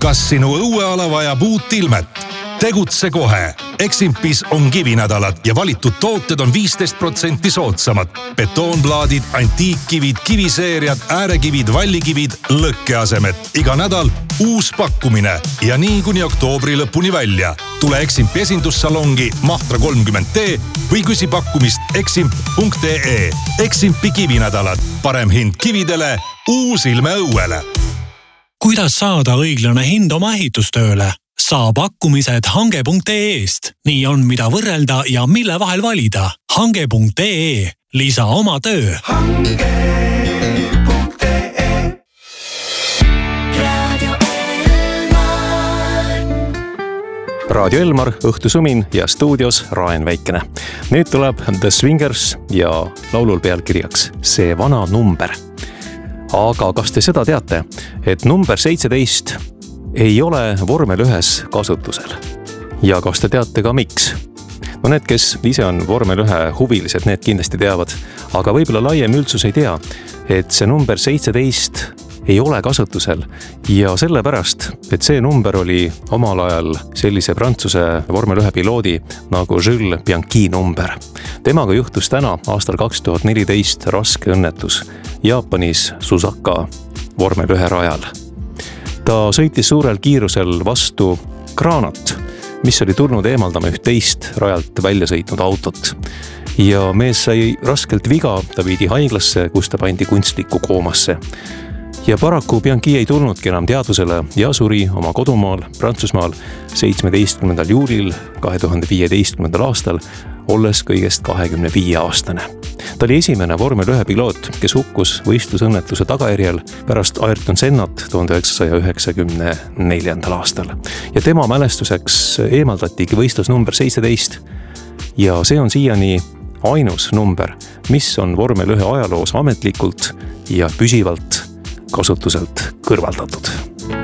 kas sinu õueala vajab uut ilmet? Tegutse kohe. Eximpis on kivinädalad ja valitud tooted on 15% soodsamad. Betoonplaadid, antiikkivid, kiviseeriad, äärekivid, vallikivid, lõkkeasemed. Iga nädal uus pakkumine ja nii kuni oktoobri lõpuni välja. Tule Eximpi esindussalongi Mahtra 30T või küsi pakkumist eximp.ee. Eximpi kivinädalad. Parem hind kividele, uus ilme õuele. Kuidas saada õiglane hind oma ehitustööle? Saa pakkumised hange.ee-st. Nii on mida võrrelda ja mille vahel valida. Hange.ee. Lisa oma töö. Hange.ee. Radio Elmar, õhtusumin ja stuudios Raen Väikene. Nüüd tuleb The Swingers ja laulul pealkirjaks See vana number. Aga kas te seda teate, et number 17 ei ole vormel 1 kasutusel? Ja kas te teate ka miks? No need, kes ise on vormel 1 huvilised, need kindlasti teavad, aga võib-olla laiem üldsus ei tea, et see number 17 ei ole kasutusel ja sellepärast, et see number oli omal ajal sellise Prantsuse vormel 1 piloodi nagu Jules Bianchi number. Temaga juhtus täna aastal 2014 raske õnnetus Jaapanis Susaka vormel 1 rajal. Ta sõitis suurel kiirusel vastu kraanat, mis oli tulnud eemaldama üht teist rajalt välja sõitnud autot. Ja mees sai raskelt viga, ta viidi haiglasse, kus ta pandi kunstlikku koomasse. Ja paraku Bianchi ei tulnudki enam teadvusele ja suri oma kodumaal Prantsusmaal 17. juulil 2015. aastal, olles kõigest 25 aastane. Ta oli esimene vormel 1 piloot, kes hukkus võistlusõnnetuse tagajärjel pärast Ayrton Sennat 1994. aastal. Ja tema mälestuseks eemaldatigi võistlus number 17 ja see on siiani ainus number, mis on vormel 1 ajaloos ametlikult ja püsivalt kasutuselt kõrvaldatud.